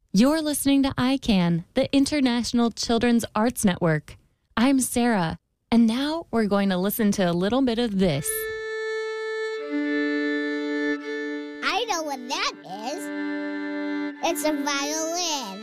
You're listening to ICANN, the International Children's Arts Network. I'm Sarah, and now we're going to listen to a little bit of this. I know what that is. It's a violin.